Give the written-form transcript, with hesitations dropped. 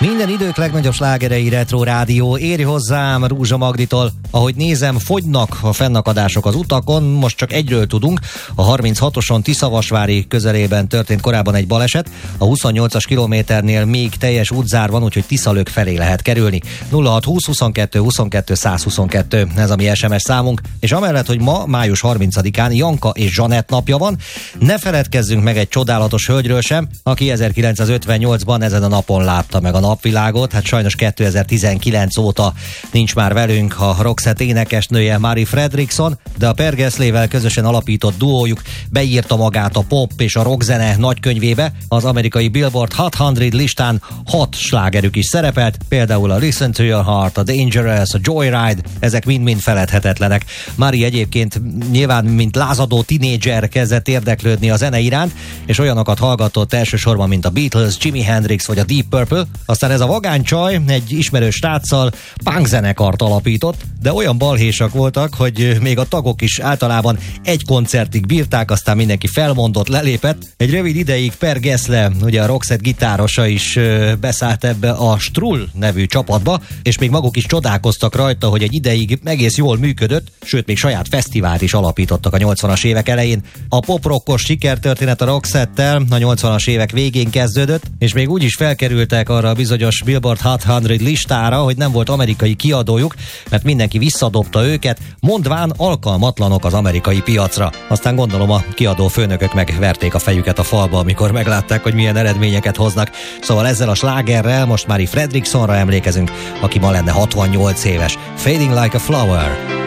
Minden idők legnagyobb slágerei Retro Rádió. Érj hozzám Rúzsa Magditól. Ahogy nézem, fogynak a fennakadások az utakon, most csak egyről tudunk. A 36-oson Tiszavasvári közelében történt korábban egy baleset. A 28-as kilométernél még teljes útzár van, úgyhogy Tiszalök felé lehet kerülni. 0620 22 22 122, ez a mi SMS számunk. És amellett, hogy ma, május 30-án Janka és Zsanett napja van, ne feledkezzünk meg egy csodálatos hölgyről sem, aki 1958-ban ezen a napon látta meg a napvilágot. Hát sajnos 2019 óta nincs már velünk a Roxette énekesnője, Mari Fredriksson, de a Per Gesslével közösen alapított duójuk beírta magát a pop és a rockzene nagykönyvébe. Az amerikai Billboard Hot 100 listán 6 slágerük is szerepelt, például a Listen to Your Heart, a Dangerous, a Joyride, ezek mind-mind feledhetetlenek. Mari egyébként nyilván mint lázadó tinédzser kezdett érdeklődni a zene iránt, és olyanokat hallgatott elsősorban, mint a Beatles, Jimi Hendrix vagy a Deep Purple. Aztán ez a vagánycsaj egy ismerős sráccal punk zenekart alapított, de olyan balhésak voltak, hogy még a tagok is általában egy koncertig bírták, aztán mindenki felmondott, lelépett. Egy rövid ideig Per Gessle, ugye a Roxette gitárosa is beszállt ebbe a Strull nevű csapatba, és még maguk is csodálkoztak rajta, hogy egy ideig egész jól működött, sőt még saját fesztivált is alapítottak a 80-as évek elején. A pop-rockos sikertörténet a Roxette-tel a 80-as évek végén kezdődött, és még úgy is felkerültek arra a bizonyos Billboard Hot 100 listára, hogy nem volt amerikai kiadójuk, mert mindenki visszadobta őket, mondván alkalmatlanok az amerikai piacra. Aztán gondolom a kiadó főnökök megverték a fejüket a falba, amikor meglátták, hogy milyen eredményeket hoznak. Szóval ezzel a slágerrel most Mari Fredrikssonra emlékezünk, aki ma lenne 68 éves. Fading Like a Flower.